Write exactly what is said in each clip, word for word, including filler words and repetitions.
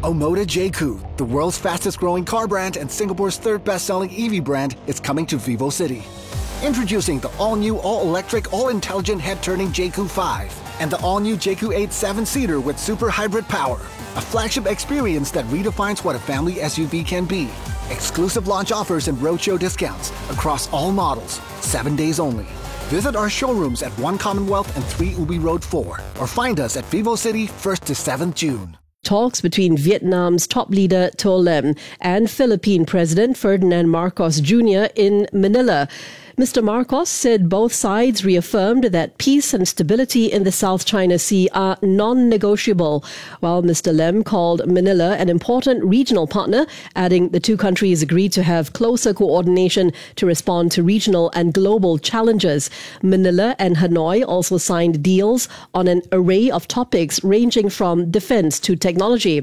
Omoda J C U, the world's fastest growing car brand and Singapore's third best-selling E V brand, is coming to Vivo City. Introducing the all-new, all-electric, all-intelligent head-turning J C U five and the all-new J C U eight seven-seater with super hybrid power. A flagship experience that redefines what a family S U V can be. Exclusive launch offers and roadshow discounts across all models, seven days only. Visit our showrooms at One Commonwealth and three Ubi Road four or find us at Vivo City first to seventh June. Talks between Vietnam's top leader To Lam and Philippine President Ferdinand Marcos Junior in Manila. Mister Marcos said both sides reaffirmed that peace and stability in the South China Sea are non-negotiable, while Mister Lam called Manila an important regional partner, adding the two countries agreed to have closer coordination to respond to regional and global challenges. Manila and Hanoi also signed deals on an array of topics ranging from defense to technology.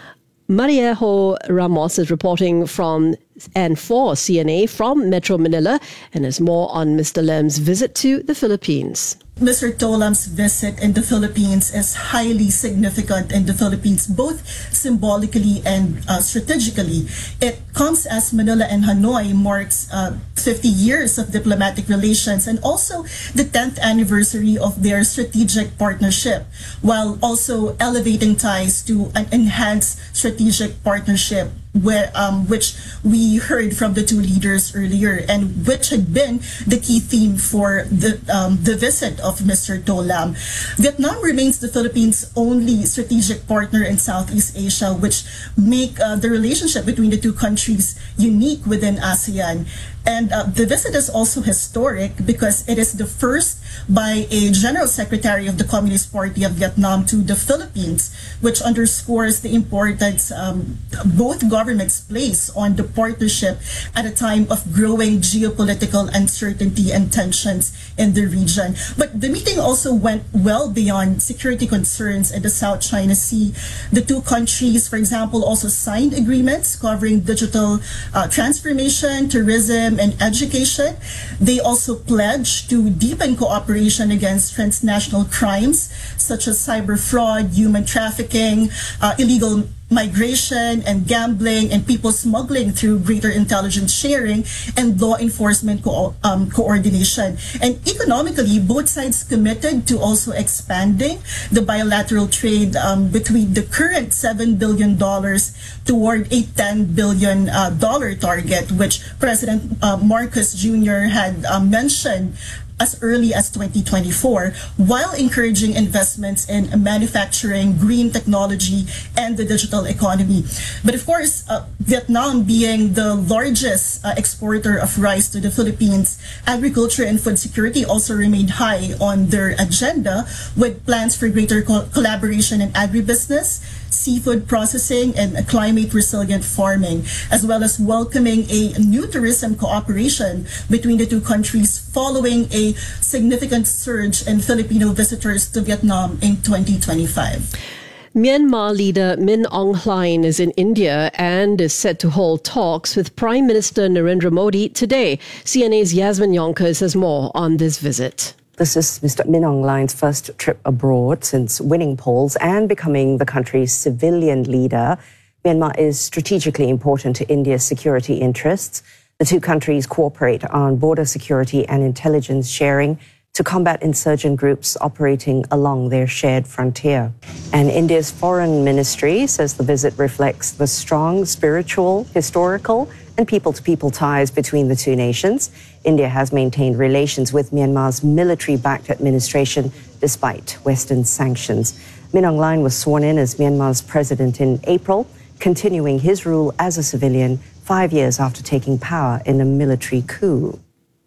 Mariejo Ramos is reporting from and for C N A from Metro Manila and has more on Mister Lam's visit to the Philippines. Mister To Lam's visit in the Philippines is highly significant in the Philippines, both symbolically and uh, strategically. It comes as Manila and Hanoi marks uh, fifty years of diplomatic relations and also the tenth anniversary of their strategic partnership, while also elevating ties to an enhanced strategic partnership, where um, which we heard from the two leaders earlier, and which had been the key theme for the um, the visit of Mister To Lam. Vietnam remains the Philippines' only strategic partner in Southeast Asia, which make uh, the relationship between the two countries unique within ASEAN. And uh, the visit is also historic because it is the first by a General Secretary of the Communist Party of Vietnam to the Philippines, which underscores the importance um, both governments place on the partnership at a time of growing geopolitical uncertainty and tensions in the region. But the meeting also went well beyond security concerns in the South China Sea. The two countries, for example, also signed agreements covering digital uh, transformation, tourism, and education. They also pledged to deepen cooperation against transnational crimes such as cyber fraud, human trafficking, uh, illegal migration and gambling, and people smuggling through greater intelligence sharing and law enforcement co- um, coordination. And economically, both sides committed to also expanding the bilateral trade um, between the current seven billion dollars toward a ten billion dollars uh, target, which President uh, Marcos Junior had uh, mentioned as early as twenty twenty-four, while encouraging investments in manufacturing, green technology, and the digital economy. But of course, uh, Vietnam being the largest uh, exporter of rice to the Philippines, agriculture and food security also remained high on their agenda, with plans for greater co- collaboration in agribusiness, seafood processing, and climate-resilient farming, as well as welcoming a new tourism cooperation between the two countries following a significant surge in Filipino visitors to Vietnam in twenty twenty-five. Myanmar leader Min Aung Hlaing is in India and is set to hold talks with Prime Minister Narendra Modi today. C N A's Yasmin Yonkers has more on this visit. This is Mister Min Aung Hlaing's first trip abroad since winning polls and becoming the country's civilian leader. Myanmar is strategically important to India's security interests. The two countries cooperate on border security and intelligence sharing to combat insurgent groups operating along their shared frontier. And India's foreign ministry says the visit reflects the strong spiritual, historical, and people-to-people ties between the two nations. India has maintained relations with Myanmar's military-backed administration despite Western sanctions. Min Aung Hlaing was sworn in as Myanmar's president in April, continuing his rule as a civilian five years after taking power in a military coup.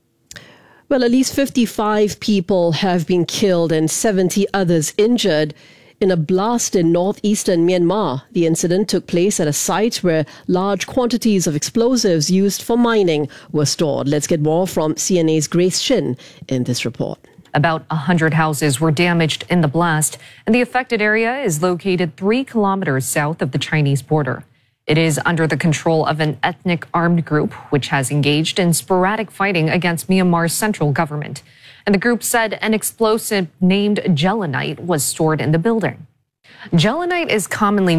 Well, at least fifty-five people have been killed and seventy others injured in a blast in northeastern Myanmar. The incident took place at a site where large quantities of explosives used for mining were stored. Let's get more from C N A's Grace Shin in this report. About one hundred houses were damaged in the blast, and the affected area is located three kilometers south of the Chinese border. It is under the control of an ethnic armed group, which has engaged in sporadic fighting against Myanmar's central government. And the group said an explosive named Gelanite was stored in the building. Gelanite is commonly